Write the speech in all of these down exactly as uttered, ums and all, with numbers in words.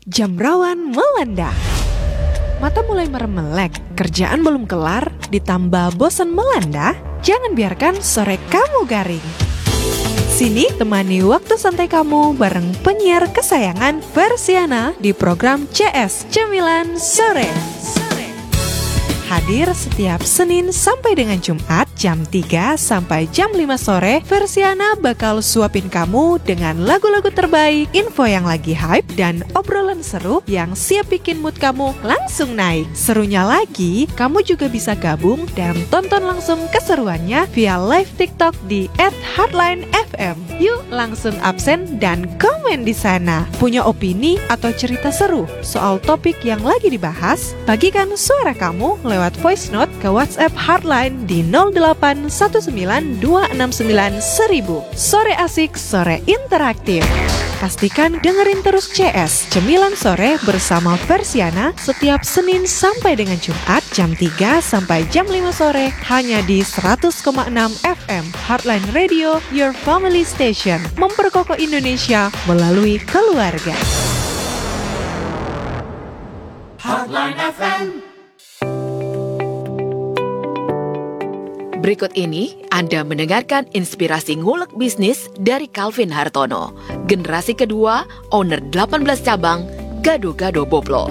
Jam rawan melanda. Mata mulai meremelek, kerjaan belum kelar, ditambah bosan melanda? Jangan biarkan sore kamu garing. Sini temani waktu santai kamu bareng penyiar kesayangan Versiana di program C S Cemilan Sore. Hadir setiap Senin sampai dengan Jumat jam tiga sampai jam lima sore, Versiana bakal suapin kamu dengan lagu-lagu terbaik, info yang lagi hype, dan obrolan seru yang siap bikin mood kamu langsung naik. Serunya lagi, kamu juga bisa gabung dan tonton langsung keseruannya via live TikTok di et hardline f m. Yuk langsung absen dan komen di sana. Punya opini atau cerita seru soal topik yang lagi dibahas? Bagikan suara kamu lewat voice note ke WhatsApp Hardline di nol delapan satu sembilan dua enam sembilan seribu. Sore asik, sore interaktif. Pastikan dengerin terus C S Cemilan Sore bersama Versiana setiap Senin sampai dengan Jumat jam tiga sampai jam lima sore hanya di seratus koma enam F M Hardline Radio, your family station. Memperkokoh Indonesia melalui keluarga. Hardline F M. Berikut ini Anda mendengarkan inspirasi ngulek bisnis dari Calvin Hartono, generasi kedua, owner delapan belas cabang, Gado-Gado Boplo.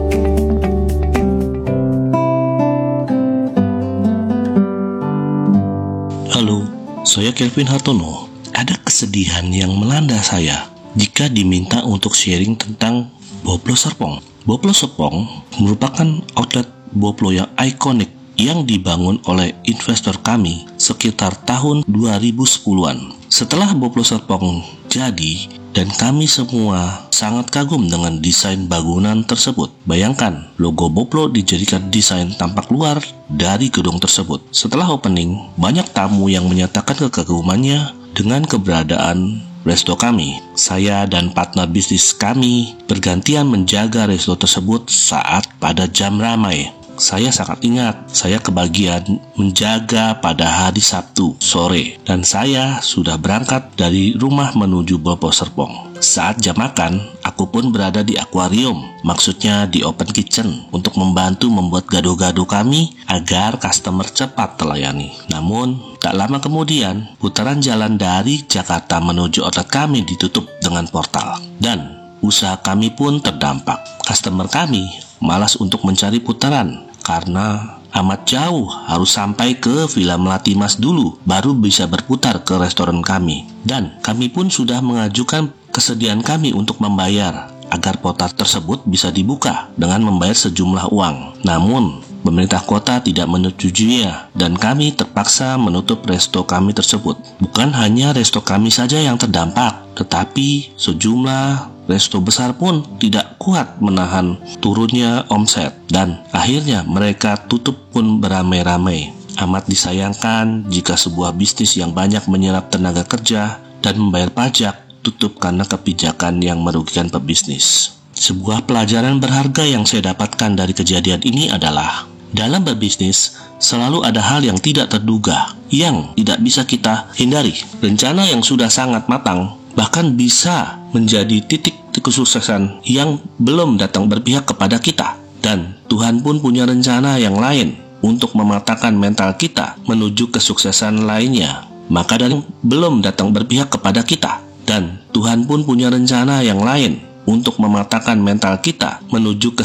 Halo, saya Calvin Hartono. Ada kesedihan yang melanda saya jika diminta untuk sharing tentang Boplo Serpong. Boplo Serpong merupakan outlet Boplo yang ikonik yang dibangun oleh investor kami sekitar tahun dua ribu sepuluhan. Setelah Boplo Serpong jadi dan kami semua sangat kagum dengan desain bangunan tersebut. Bayangkan, logo Boplo dijadikan desain tampak luar dari gedung tersebut. Setelah opening, banyak tamu yang menyatakan kekagumannya dengan keberadaan resto kami. Saya dan partner bisnis kami bergantian menjaga resto tersebut saat pada jam ramai. Saya sangat ingat, saya kebagian menjaga pada hari Sabtu sore dan saya sudah berangkat dari rumah menuju Boplo Serpong. Saat jam makan, aku pun berada di akuarium, maksudnya di open kitchen, untuk membantu membuat gado-gado kami agar customer cepat terlayani. Namun, tak lama kemudian, putaran jalan dari Jakarta menuju outlet kami ditutup dengan portal dan usaha kami pun terdampak. Customer kami malas untuk mencari putaran karena amat jauh, harus sampai ke Villa Melati Mas dulu baru bisa berputar ke restoran kami. Dan kami pun sudah mengajukan kesediaan kami untuk membayar agar portal tersebut bisa dibuka dengan membayar sejumlah uang. Namun pemerintah kota tidak menyetujuinya dan kami terpaksa menutup resto kami tersebut. Bukan hanya resto kami saja yang terdampak, tetapi sejumlah resto besar pun tidak kuat menahan turunnya omset dan akhirnya mereka tutup pun beramai-ramai. Amat disayangkan jika sebuah bisnis yang banyak menyerap tenaga kerja dan membayar pajak tutup karena kebijakan yang merugikan pebisnis. Sebuah pelajaran berharga yang saya dapatkan dari kejadian ini adalah dalam berbisnis selalu ada hal yang tidak terduga yang tidak bisa kita hindari. Rencana yang sudah sangat matang bahkan bisa menjadi titik kesuksesan yang belum datang berpihak kepada kita. Dan Tuhan pun punya rencana yang lain untuk mematahkan mental kita menuju kesuksesan lainnya. Maka dari belum datang berpihak kepada kita. Dan Tuhan pun punya rencana yang lain untuk mematahkan mental kita menuju